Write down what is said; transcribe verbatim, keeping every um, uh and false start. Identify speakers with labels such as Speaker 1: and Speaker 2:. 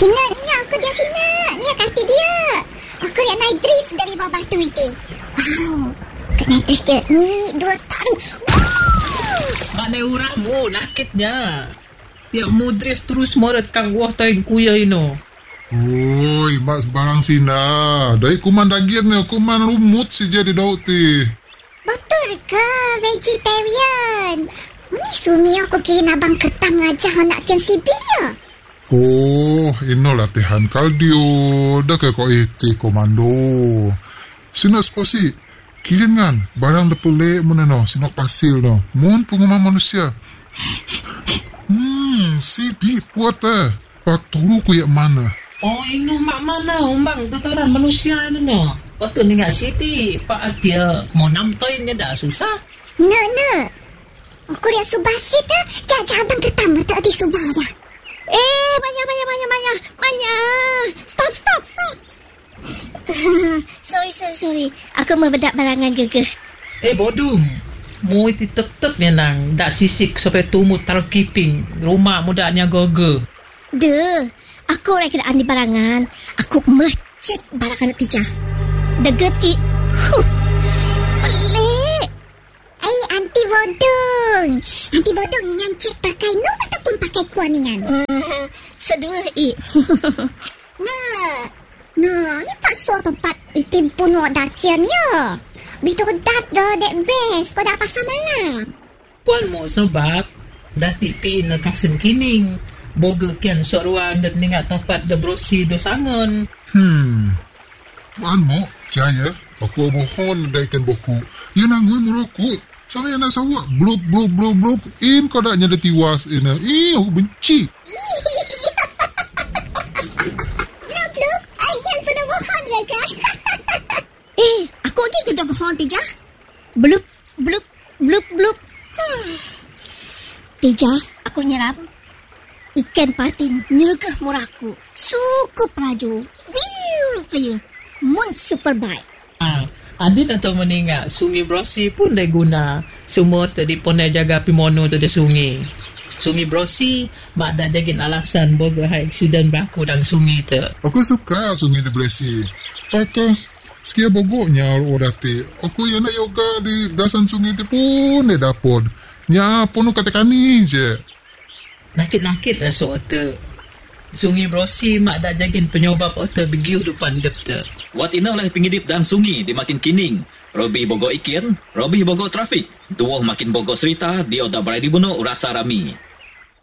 Speaker 1: Sina, ni aku dia Sina. Ni kaki dia. Aku yang naik drift dari bawah batu itu. Wow. Aku naik drift dia. Ni dua taruh.
Speaker 2: Mana uramu nakitnya. Tiap mu drift terus morat kang wah tain kuya ino.
Speaker 3: Oi, mak barang Sina. Dari kuman daging ni, kuman rumut si jadi daun ti.
Speaker 1: Betul ke vegetarian? Ni sumi aku kira abang ketang aja nak kian sibir ya.
Speaker 3: Oh, ino latihan kardio. Dah ke kau iti komando. Sina spasi. Kilin kan, barang lepulek mana no, sina pasil no. Mun pengumuman manusia. Hmm, sidi puat eh. Pak turu ku yak mana?
Speaker 2: Oh, ino mak mana umbang tataran manusia ino no. Waktu ni ngak siti, pak dia mau namtoinnya dah susah.
Speaker 1: No, no. Aku lihat subasi dah. Jajah abang ketang tak di subah ya.
Speaker 4: Eh, banyak, banyak, banyak, banyak. Banyak. Stop, stop, stop. sorry, sorry, sorry. Aku membedak barangan gegeh.
Speaker 2: Eh, bodong. Mu iti tek-tek ni nang. Dak sisik sampai tumut taruh kiping. Rumah mudahnya goge.
Speaker 4: Duh. Aku orang kena andi barangan. Aku mecet barangan tijah. Deget i. Huh. Pelik.
Speaker 1: Eh, anti bodong. Anti bodong ingan cek pakai no ataupun pakai kuaningan?
Speaker 4: Hmm, sedua i.
Speaker 1: Nah. Nah, ni pak suah tempat itim pun wak dakian ya. Bitu dat dah dek best. Kau dah pasal mana?
Speaker 2: Puan mo sebab dah tipi na kasen kining. Boga kian soruan dan ningat tempat da brosi do sangon.
Speaker 3: Hmm. Puan mo, jaya. Aku mohon daikan boku. Ya nangun merokok. Sama yang nak sawak. Blub, blub, blub, blub. In kau dah nyada tiwas ina. Eh, aku benci.
Speaker 1: Blub, blub. Ayah pernah bohong ke kan?
Speaker 4: Eh, aku lagi gedok bohong tijah. Blup, blup, blup, blup. Hmm. Tijah, aku nyerap. Ikan patin nyergah murahku. Suku praju. Wiu kaya. Mun super bike.
Speaker 2: Ah, adin atau meningat sungai Brosi pun dah guna. Semua tadi pun dah jaga pimono tu dah sungai. Sungai Brosi mak dah jagin alasan boga hai aksiden berlaku dalam sungai tu.
Speaker 3: Aku suka sungai di Bresi. Pakai sekia bogoknya orang ti. Aku yang nak yoga di dasan sungai tu pun dia dapat. Nya pun katakan ni je.
Speaker 2: Nakit-nakit lah so tu. Sungai Brosi mak dah jagin penyobab otak bagi hidupan dep tu.
Speaker 5: Wat ina lah pengidip dan sungai di makin kining. Robi bogo ikin, Robi bogo trafik. Dua makin bogo serita, dia dah berada di bunuh rasa rami.